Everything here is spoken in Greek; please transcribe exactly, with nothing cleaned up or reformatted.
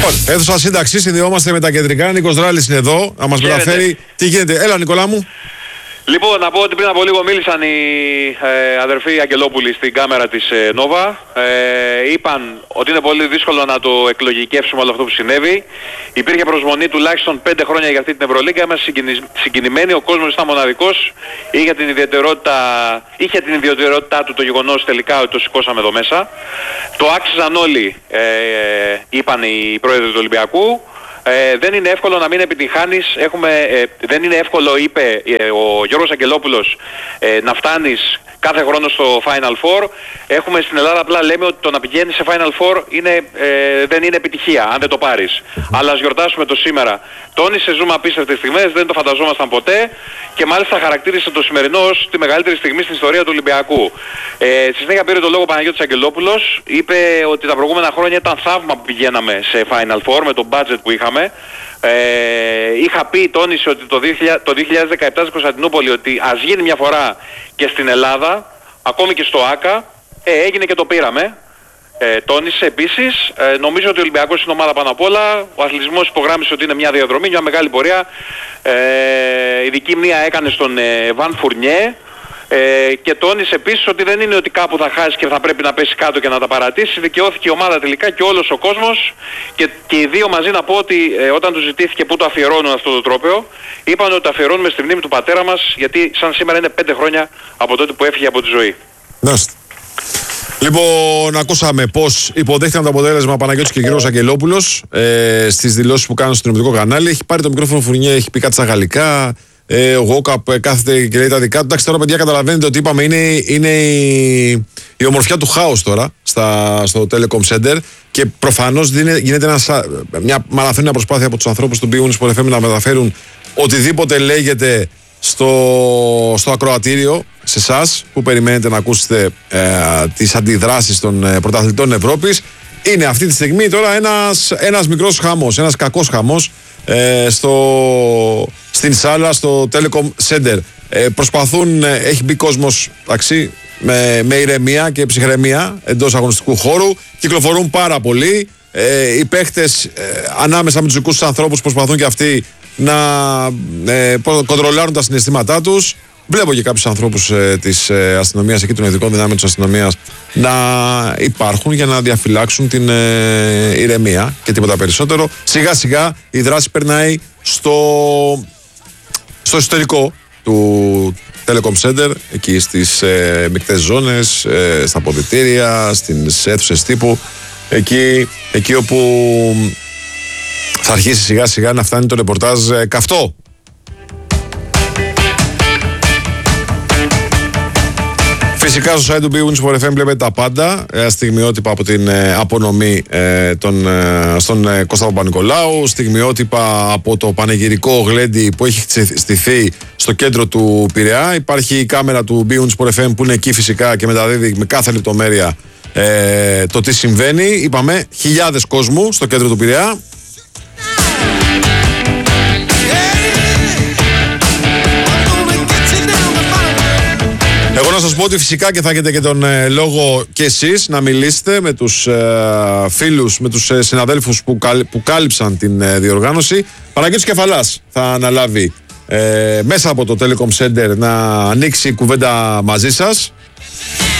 Λοιπόν, αίθουσα σύνταξη, συνδυόμαστε με τα κεντρικά. Νίκος Δράλης είναι εδώ, να μας μεταφέρει τι γίνεται. Έλα, Νικόλα μου. Λοιπόν, να πω ότι πριν από λίγο μίλησαν οι ε, αδερφοί Αγγελόπουλοι στην κάμερα της ε, Νόβα. Ε, είπαν ότι είναι πολύ δύσκολο να το εκλογικεύσουμε όλο αυτό που συνέβη. Υπήρχε προσμονή τουλάχιστον πέντε χρόνια για αυτή την Ευρωλίγκα. Είμαστε συγκινη, συγκινημένοι, ο κόσμος ήταν μοναδικός. Είχε την ιδιαιτερότητα, είχε την ιδιαιτερότητά του το γεγονός τελικά ότι το σηκώσαμε εδώ μέσα. Το άξιζαν όλοι, ε, ε, είπαν οι πρόεδροι του Ολυμπιακού. Ε, δεν είναι εύκολο να μην επιτυγχάνεις, έχουμε, ε, δεν είναι εύκολο, είπε ε, ο Γιώργος Αγγελόπουλος, ε, να φτάνεις κάθε χρόνο στο Final Four. Έχουμε στην Ελλάδα, απλά λέμε ότι το να πηγαίνεις σε Final Four είναι, ε, δεν είναι επιτυχία, αν δεν το πάρεις. Αλλά ας γιορτάσουμε το σήμερα. Τόνισε, ζούμε απίστευτες στιγμές, δεν το φανταζόμασταν ποτέ και μάλιστα χαρακτήρισε το σημερινό ως τη μεγαλύτερη στιγμή στην ιστορία του Ολυμπιακού. Ε, στη συνέχεια πήρε το λόγο ο Παναγιώτης Αγγελόπουλος, είπε ότι τα προηγούμενα χρόνια ήταν θαύμα που πηγαίναμε σε Final Four με το budget που είχαμε. Ε, είχα πει, τόνισε ότι το, το δύο χιλιάδες δεκαεπτά στην Κωνσταντινούπολη ότι ας γίνει μια φορά και στην Ελλάδα, ακόμη και στο ΆΚΑ, ε, έγινε και το πήραμε. Ε, τόνισε επίσης, ε, νομίζω ότι ο Ολυμπιακός είναι ομάδα πάνω απ' όλα. Ο αθλητισμός υπογράμμισε ότι είναι μια διαδρομή, μια μεγάλη πορεία. Ε, ειδική μνήα έκανε στον ε, Βαν Φουρνιέ. Ε, και τόνισε επίσης ότι δεν είναι ότι κάπου θα χάσει και θα πρέπει να πέσει κάτω και να τα παρατήσει. Δικαιώθηκε η ομάδα τελικά και όλος ο κόσμος και, και οι δύο μαζί να πω ότι ε, όταν του ζητήθηκε πού το αφιερώνουν αυτό το τρόπαιο, είπαν ότι το αφιερώνουμε στη μνήμη του πατέρα μας, γιατί σαν σήμερα είναι πέντε χρόνια από τότε που έφυγε από τη ζωή. Νάστε. Λοιπόν, ακούσαμε πώς υποδέχτηκαν το αποτέλεσμα Παναγιώτης και Γιώργος Αγγελόπουλος ε, στις δηλώσεις που κάνουν στο τηλεοπτικό κανάλι. Έχει πάρει το μικρόφωνο Φουρνιέ, έχει πει κάτι στα γαλλικά. Ε, ο Γόκαπ κάθεται και λέει τα δικά του. Εντάξει, τώρα παιδιά καταλαβαίνετε ότι είπαμε είναι, είναι η, η ομορφιά του χάους τώρα στα, στο Telecom Center και προφανώς γίνεται ένας, μια μαραθώνια προσπάθεια από τους ανθρώπους του Big Win Sport εφ εμ να μεταφέρουν οτιδήποτε λέγεται στο, στο ακροατήριο σε εσάς που περιμένετε να ακούσετε ε, τις αντιδράσεις των ε, πρωταθλητών Ευρώπης. Είναι αυτή τη στιγμή τώρα ένας, ένας μικρός χαμός, ένας κακός χαμός ε, στο, στην σάλα, στο Telecom Center. Ε, προσπαθούν, ε, έχει μπει κόσμος εντάξει, με, με ηρεμία και ψυχραιμία εντός αγωνιστικού χώρου. Κυκλοφορούν πάρα πολύ. Ε, οι παίχτες ε, ανάμεσα με τους δικούς τους ανθρώπους προσπαθούν και αυτοί να ε, κοντρολάρουν τα συναισθήματά τους. Βλέπω και κάποιους ανθρώπους ε, της ε, αστυνομίας, εκεί των ειδικών δυνάμεων της αστυνομίας, να υπάρχουν για να διαφυλάξουν την ε, ηρεμία και τίποτα περισσότερο. Σιγά σιγά η δράση περνάει στο, στο εσωτερικό του Telecom Center, εκεί στις ε, μεικτές ζώνες, ε, στα ποδητήρια, στις αίθουσες τύπου, εκεί, εκεί όπου θα αρχίσει σιγά σιγά να φτάνει το ρεπορτάζ ε, καυτό. Φυσικά στο site του Big Win Sport εφ εμ βλέπετε τα πάντα, ε, στιγμιότυπα από την ε, απονομή ε, τον, ε, στον ε, Κώστα Παπα-Νικολάου, στιγμιότυπα από το πανηγυρικό γλέντι που έχει στηθεί στο κέντρο του Πειραιά. Υπάρχει η κάμερα του Big Win Sport εφ εμ που είναι εκεί φυσικά και μεταδίδει με κάθε λεπτομέρεια ε, το τι συμβαίνει. Είπαμε χιλιάδες κόσμου στο κέντρο του Πειραιά. Εγώ να σας πω ότι φυσικά και θα έχετε και τον ε, λόγο και εσείς να μιλήσετε με τους ε, φίλους, με τους ε, συναδέλφους που, καλ, που κάλυψαν την ε, διοργάνωση. Παναγιώτης Κεφαλάς θα αναλάβει ε, μέσα από το Telecom Center να ανοίξει κουβέντα μαζί σας.